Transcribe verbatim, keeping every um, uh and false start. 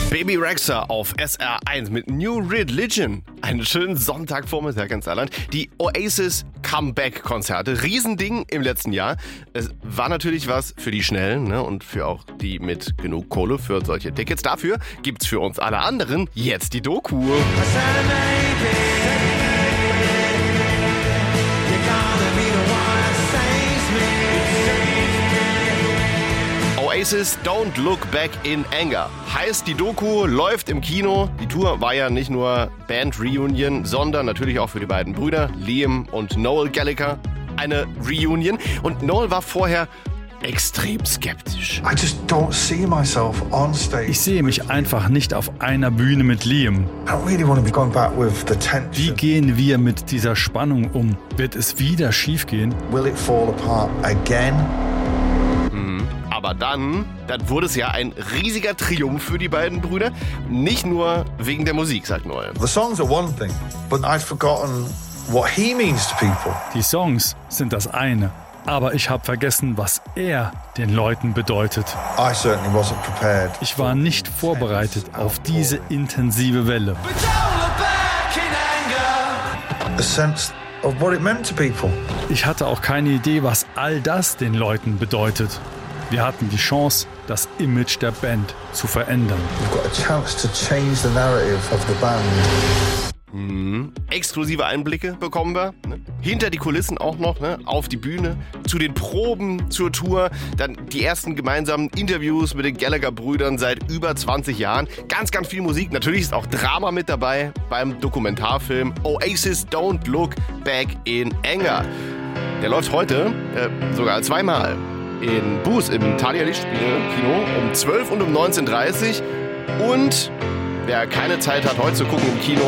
Baby Rexha auf S R eins mit New Religion. Einen schönen Sonntagvormittag in Saarland. Die Oasis Comeback-Konzerte. Riesending im letzten Jahr. Es war natürlich was für die Schnellen, ne? Und für auch die mit genug Kohle für solche Tickets. Dafür gibt's für uns alle anderen jetzt die Doku. Oasis Don't Look Back in Anger. Heißt, die Doku läuft im Kino. Die Tour war ja nicht nur Band-Reunion, sondern natürlich auch für die beiden Brüder, Liam und Noel Gallagher, eine Reunion. Und Noel war vorher extrem skeptisch. I just don't see myself on stage. Ich sehe mich einfach nicht auf einer Bühne mit Liam. I don't really want to be going back with the tension. Wie gehen wir mit dieser Spannung um? Wird es wieder schiefgehen? Will it fall apart again? Aber dann, dann wurde es ja ein riesiger Triumph für die beiden Brüder. Nicht nur wegen der Musik, sagt Noel. The songs are one thing, but I'd forgotten what he means to people. Die Songs sind das eine, aber ich habe vergessen, was er den Leuten bedeutet. I certainly wasn't prepared. Ich war nicht vorbereitet auf diese intensive Welle. A sense of what it meant to people. Ich hatte auch keine Idee, was all das den Leuten bedeutet. Wir hatten die Chance, das Image der Band zu verändern. We've got a chance to change the narrative of the band. Mhm. Exklusive Einblicke bekommen wir. Ne? Hinter die Kulissen auch noch, ne? Auf die Bühne, zu den Proben, zur Tour. Dann die ersten gemeinsamen Interviews mit den Gallagher-Brüdern seit über zwanzig Jahren. Ganz, ganz viel Musik. Natürlich ist auch Drama mit dabei beim Dokumentarfilm Oasis Don't Look Back in Anger. Der läuft heute äh, sogar zweimal. In Buß im Thalia Lichtspiel-Kino um zwölf und um neunzehn Uhr dreißig. Und wer keine Zeit hat, heute zu gucken im Kino,